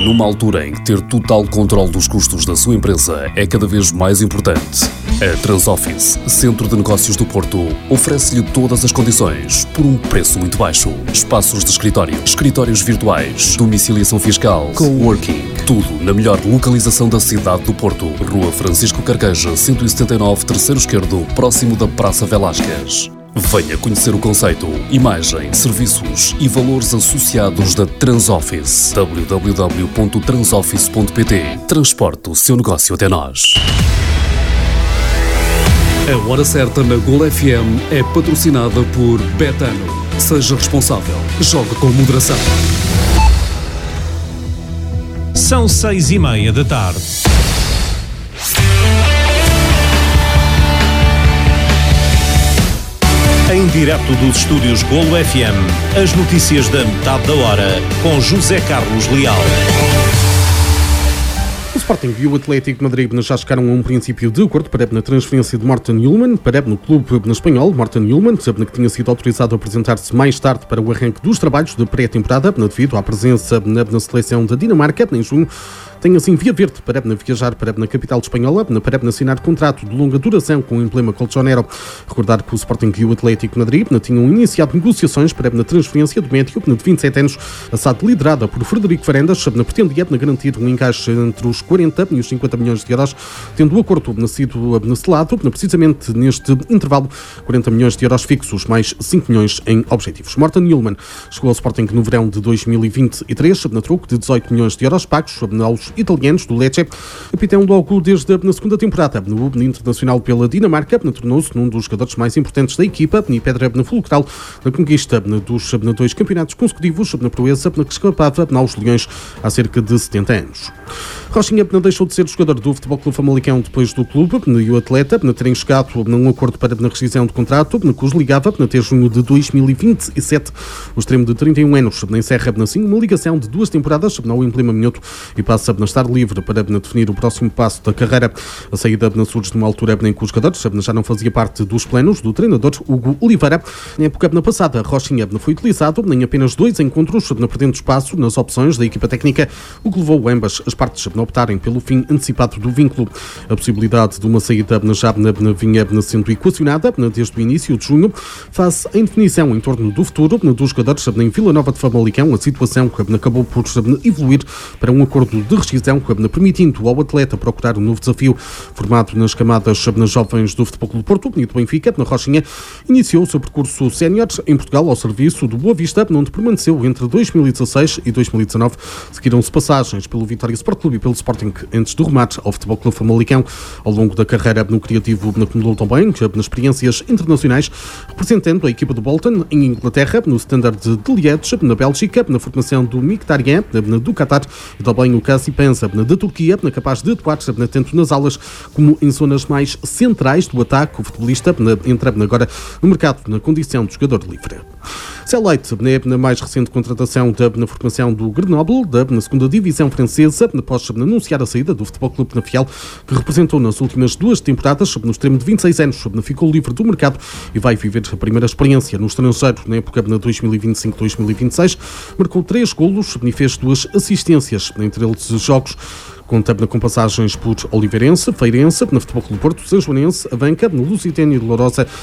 Numa altura em que ter total controle dos custos da sua empresa é cada vez mais importante, a Transoffice, Centro de Negócios do Porto, oferece-lhe todas as condições por um preço muito baixo. Espaços de escritório, escritórios virtuais, domiciliação fiscal, coworking, tudo na melhor localização da cidade do Porto. Rua Francisco Carqueja, 179, terceiro esquerdo, próximo da Praça Velásquez. Venha conhecer o conceito, imagem, serviços e valores associados da Transoffice. www.transoffice.pt. Transporte o seu negócio até nós. A Hora Certa na Gol FM é patrocinada por Betano. Seja responsável. Jogue com moderação. São 6:30 da tarde. Em direto dos estúdios Golo FM, as notícias da metade da hora, com José Carlos Leal. O Sporting e o Atlético de Madrid já chegaram a um princípio de acordo para a transferência de Morten Hjulmand para no clube espanhol. Morten Hjulmand, que tinha sido autorizado a apresentar-se mais tarde para o arranque dos trabalhos de pré-temporada, devido à presença na seleção da Dinamarca em junho, tem assim via verde para viajar para na capital espanhola para assinar contrato de longa duração com o emblema colchonero. Recordar que o Sporting e o Atlético de Madrid tinham iniciado negociações para na transferência do médio de 27 anos, a SAD liderada por Frederico Varandas, pretendia garantir um encaixe entre os 40 e os 50 milhões de euros, tendo o acordo sido selado precisamente neste intervalo, 40 milhões de euros fixos mais 5 milhões em objetivos. Morten Hjulmand chegou ao Sporting no verão de 2023, na troco de 18 milhões de euros pagos aos italianos do Lecce. Capitão logo desde a segunda temporada no internacional pela Dinamarca, tornou-se num dos jogadores mais importantes da equipa e pedra fulcral na conquista dos 2 campeonatos consecutivos na proeza que escapava aos Leões há cerca de 70 anos. Rochinha deixou de ser jogador do Futebol Clube Famalicão depois do clube e o atleta terem chegado a um acordo para a rescisão de contrato que os ligava até junho de 2027. O extremo de 31 anos encerra assim uma ligação de 2 temporadas ao Emblema Minhoto e passa a estar livre para definir o próximo passo da carreira. A saída surge numa altura em que os jogadores já não fazia parte dos planos do treinador Hugo Oliveira. Na época passada, Rochinha foi utilizado em apenas 2 encontros, perdendo espaço nas opções da equipa técnica, o que levou ambas as partes a optarem pelo fim antecipado do vínculo. A possibilidade de uma saída já vinha sendo equacionada desde o início de junho, face à indefinição em torno do futuro dos jogadores em Vila Nova de Famalicão. A situação acabou por evoluir para um acordo de rescisão, permitindo ao atleta procurar um novo desafio. Formado nas camadas jovens do Futebol Clube do Porto e do Benfica, na Rochinha iniciou o seu percurso sénior em Portugal ao serviço do Boa Vista, onde permaneceu entre 2016 e 2019. Seguiram-se passagens pelo Vitória Sport Clube e pelo Sporting antes do remate ao Futebol Clube Famalicão. Ao longo da carreira no Criativo, acumulou também nas experiências internacionais, representando a equipa do Bolton em Inglaterra, no Standard de Liège, na Bélgica, na formação do Mkhitaryan, do Qatar, e também o Kassi Pensa, da Turquia, capaz de atuar tanto nas alas como em zonas mais centrais do ataque. O futebolista entra agora no mercado na condição de jogador livre. Selleite, na mais recente contratação na formação do Grenoble, na segunda divisão francesa, após anunciar a saída do Futebol Clube na Fiel, que representou nas últimas 2 temporadas, no extremo de 26 anos, ficou livre do mercado e vai viver a primeira experiência no estrangeiro na época 2025-2026. Marcou 3 golos e fez 2 assistências, entre eles jogos com passagens por Oliveirense, Feirense, na Futebol Clube Porto, São Joanense, Avanca, no Lusitânia de Lourosa